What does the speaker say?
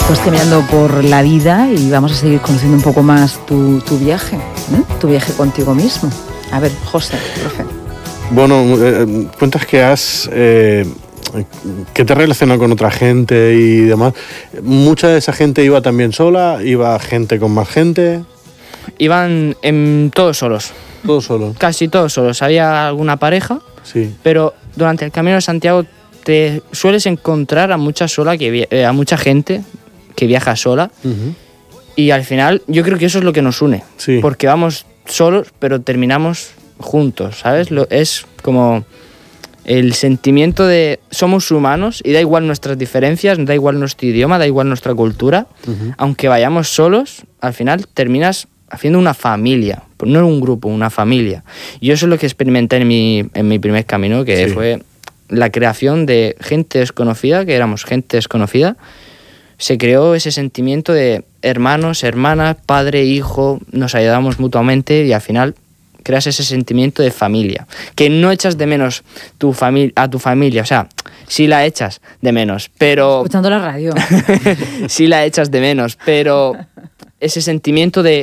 Pues caminando por la vida y vamos a seguir conociendo un poco más tu viaje, tu viaje contigo mismo. A ver, José, profe. Bueno, cuentas que que te relacionas con otra gente y demás. ¿Mucha de esa gente iba también sola? ¿Iba gente con más gente? Iban todos solos. ¿Todos solos? Casi todos solos. Había alguna pareja, sí. Pero durante el Camino de Santiago te sueles encontrar a mucha gente que viaja sola. Uh-huh. Y al final yo creo que eso es lo que nos une. Sí. Porque vamos solos, pero terminamos juntos, ¿sabes? Es como el sentimiento de somos humanos y da igual nuestras diferencias, da igual nuestro idioma, da igual nuestra cultura. Uh-huh. Aunque vayamos solos, al final terminas haciendo una familia, no un grupo, una familia. Y eso es lo que experimenté en mi primer camino, que sí. fue la creación de gente desconocida, que éramos gente desconocida. Se creó ese sentimiento de hermanos, hermanas, padre, hijo, nos ayudamos mutuamente y al final creas ese sentimiento de familia, que no echas de menos a tu familia, o sea, sí la echas de menos, pero... Escuchando la radio. Sí la echas de menos, pero ese sentimiento de